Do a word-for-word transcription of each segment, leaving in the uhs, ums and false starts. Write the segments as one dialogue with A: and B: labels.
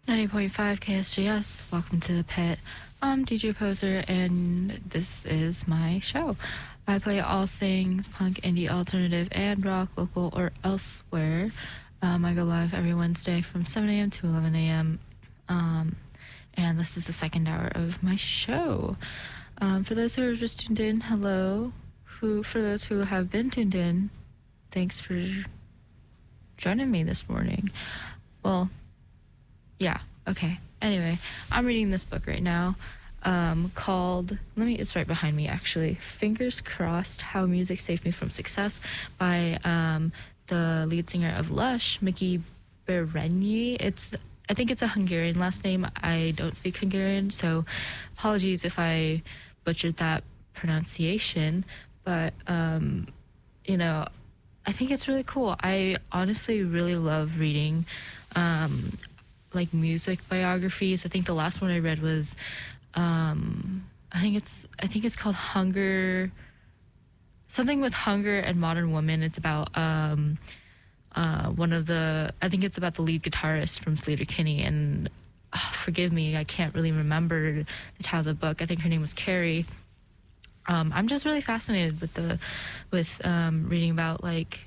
A: ninety point five K S G S. Welcome to the pit. I'm D J Poser, and this is my show. I play all things punk, indie, alternative, and rock, local or elsewhere. Um, I go live every Wednesday from seven a.m. to eleven a.m. Um, and this is the second hour of my show. Um, for those who are just tuned in, hello. Who, for those who have been tuned in, thanks for joining me this morning. Well, yeah, okay. Anyway, I'm reading this book right now um, called, let me, it's right behind me actually, Fingers Crossed, How Music Saved Me From Success by um, the lead singer of Lush, Mickey Berenyi. It's, I think it's a Hungarian last name. I don't speak Hungarian, so apologies if I butchered that pronunciation, but, um, you know, I think it's really cool. I honestly really love reading um, like music biographies. I think the last one I read was, um, I think it's, I think it's called Hunger, something with Hunger and Modern Woman. It's about um, uh, one of the, I think it's about the lead guitarist from Sleater-Kinney, and oh, forgive me, I can't really remember the title of the book. I think her name was Carrie. Um, I'm just really fascinated with the, with um, reading about like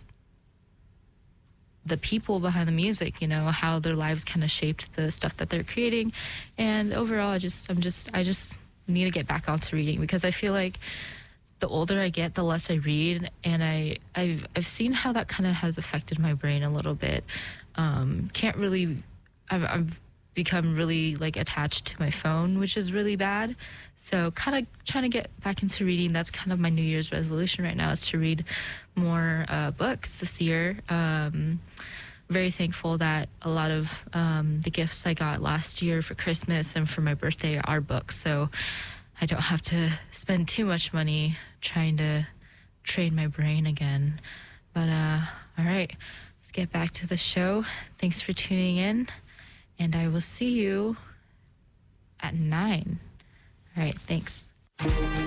A: the people behind the music, you know, how their lives kind of shaped the stuff that they're creating. And overall, I just, I'm just, I just need to get back onto reading, because I feel like the older I get, the less I read. And I, I've, I've seen how that kind of has affected my brain a little bit. Um, can't really, I've, I've become really like attached to my phone, which is really bad. So kind of trying to get back into reading. That's kind of my New Year's resolution right now, is to read more uh, books this year. Um, very thankful that a lot of um, the gifts I got last year for Christmas and for my birthday are books. So I don't have to spend too much money trying to train my brain again. But uh, all right, let's get back to the show. Thanks for tuning in, and I will see you at nine. All right, thanks.